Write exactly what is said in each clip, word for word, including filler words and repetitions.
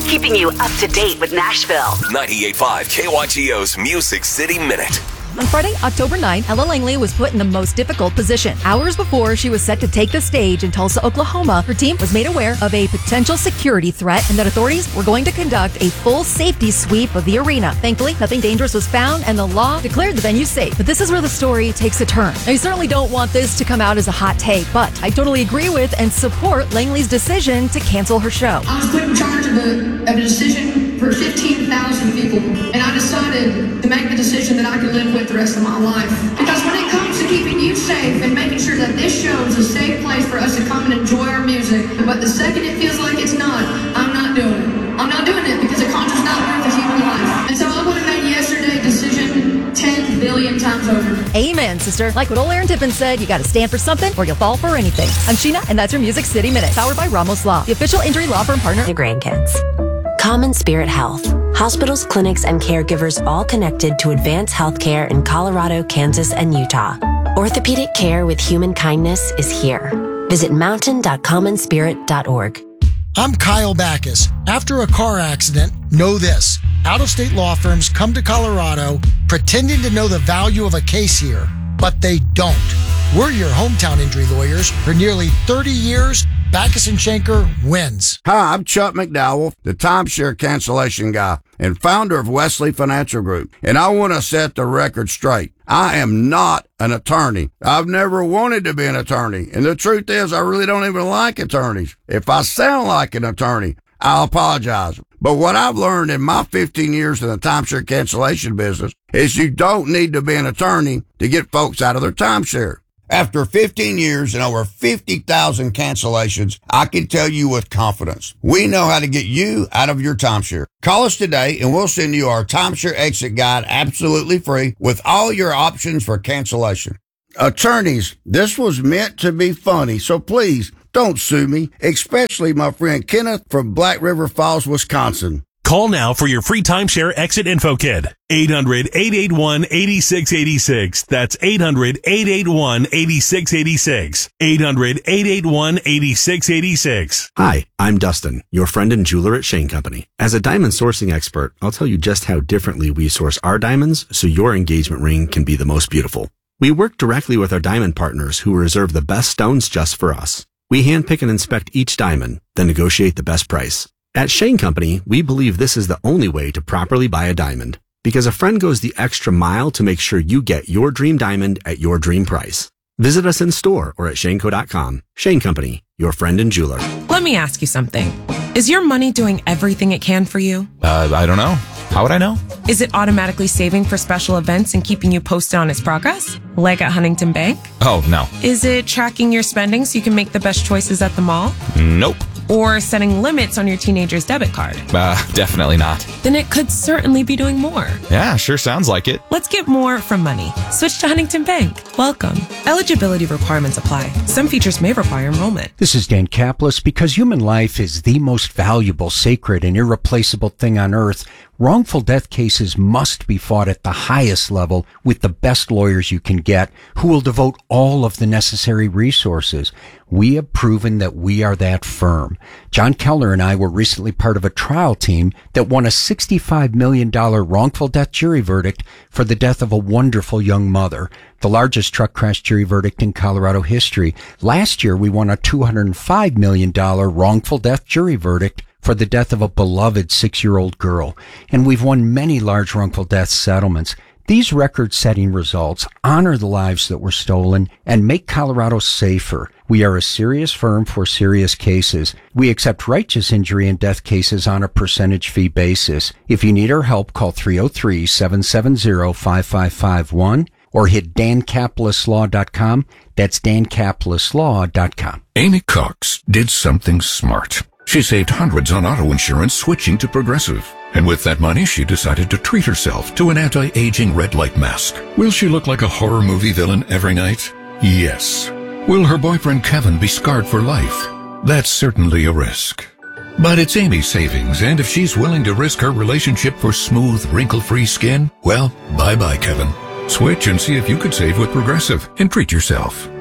keeping you up to date with Nashville. ninety-eight point five K Y T O's Music City Minute. On Friday, October ninth, Ella Langley was put in the most difficult position. Hours before she was set to take the stage in Tulsa, Oklahoma, her team was made aware of a potential security threat and that authorities were going to conduct a full safety sweep of the arena. Thankfully, nothing dangerous was found and the law declared the venue safe. But this is where the story takes a turn. Now, you certainly don't want this to come out as a hot take, but I totally agree with and support Langley's decision to cancel her show. I was put in charge of a, of a decision for fifteen thousand people, and I decided to make the decision that I could live with the rest of my life. Because when it comes to keeping you safe and making sure that this show is a safe place for us to come and enjoy our music, but the second it feels like it's not, I'm not doing it. I'm not doing it because a concert's not worth a human life. And so I would have made yesterday's decision ten billion times over. Amen, sister. Like what old Aaron Tippin said, you got to stand for something or you'll fall for anything. I'm Sheena, and that's your Music City Minute, powered by Ramos Law, the official injury law firm partner. Your grandkids. Common Spirit Health. Hospitals, clinics, and caregivers all connected to advance healthcare in Colorado, Kansas, and Utah. Orthopedic care with human kindness is here. Visit mountain dot common spirit dot org. I'm Kyle Backus. After a car accident, know this. Out-of-state law firms come to Colorado pretending to know the value of a case here, but they don't. We're your hometown injury lawyers. For nearly thirty years, Backus and Schenker wins. Hi, I'm Chuck McDowell, the timeshare cancellation guy and founder of Wesley Financial Group. And I want to set the record straight. I am not an attorney. I've never wanted to be an attorney. And the truth is, I really don't even like attorneys. If I sound like an attorney, I'll apologize. But what I've learned in my fifteen years in the timeshare cancellation business is you don't need to be an attorney to get folks out of their timeshare. After fifteen years and over fifty thousand cancellations, I can tell you with confidence, we know how to get you out of your timeshare. Call us today and we'll send you our timeshare exit guide absolutely free with all your options for cancellation. Attorneys, this was meant to be funny, so please don't sue me, especially my friend Kenneth from Black River Falls, Wisconsin. Call now for your free timeshare exit info kit. eight hundred, eight eight one, eight six eight six. That's eight hundred, eight eight one, eight six eight six. eight hundred, eight eight one, eight six eight six. Hi, I'm Dustin, your friend and jeweler at Shane Company. As a diamond sourcing expert, I'll tell you just how differently we source our diamonds so your engagement ring can be the most beautiful. We work directly with our diamond partners who reserve the best stones just for us. We handpick and inspect each diamond, then negotiate the best price. At Shane Company, we believe this is the only way to properly buy a diamond, because a friend goes the extra mile to make sure you get your dream diamond at your dream price. Visit us in store or at shane co dot com. Shane Company, your friend and jeweler. Let me ask you something. Is your money doing everything it can for you? Uh, I don't know. How would I know? Is it automatically saving for special events and keeping you posted on its progress? Like at Huntington Bank? Oh, no. Is it tracking your spending so you can make the best choices at the mall? Nope. Or setting limits on your teenager's debit card? Uh, definitely not. Then it could certainly be doing more. Yeah, sure sounds like it. Let's get more from money. Switch to Huntington Bank. Welcome. Eligibility requirements apply. Some features may require enrollment. This is Dan Kaplis. Because human life is the most valuable, sacred, and irreplaceable thing on earth, wrongful death cases must be fought at the highest level with the best lawyers you can get, who will devote all of the necessary resources. We have proven that we are that firm. John Keller and I were recently part of a trial team that won a sixty-five million dollars wrongful death jury verdict for the death of a wonderful young mother, the largest truck crash jury verdict in Colorado history. Last year, we won a two hundred five million dollars wrongful death jury verdict for the death of a beloved six-year-old girl. And we've won many large wrongful death settlements. These record-setting results honor the lives that were stolen and make Colorado safer. We are a serious firm for serious cases. We accept righteous injury and death cases on a percentage fee basis. If you need our help, call three oh three, seven seven zero, five five five one or hit dan kaplis law dot com. That's dan kaplis law dot com. Amy Cox did something smart. She saved hundreds on auto insurance switching to Progressive. And with that money, she decided to treat herself to an anti-aging red light mask. Will she look like a horror movie villain every night? Yes. Will her boyfriend Kevin be scarred for life? That's certainly a risk. But it's Amy's savings, and if she's willing to risk her relationship for smooth, wrinkle-free skin, well, bye-bye, Kevin. Switch and see if you could save with Progressive and treat yourself.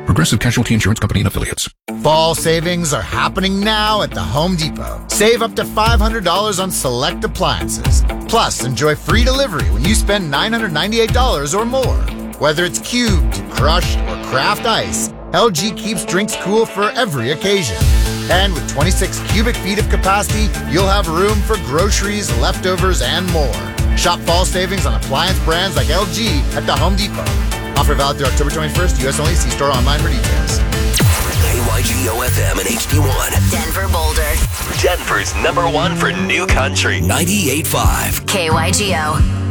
Progressive Casualty Insurance Company and Affiliates. Fall savings are happening now at the Home Depot. Save up to five hundred dollars on select appliances. Plus, enjoy free delivery when you spend nine hundred ninety-eight dollars or more. Whether it's cubed, crushed, or craft ice, L G keeps drinks cool for every occasion. And with twenty-six cubic feet of capacity, you'll have room for groceries, leftovers, and more. Shop fall savings on appliance brands like L G at the Home Depot. Offer valid through October twenty-first, U S only. See store online for details. K Y G O F M and H D one. Denver Boulder. Denver's number one for new country. ninety-eight point five. K Y G O.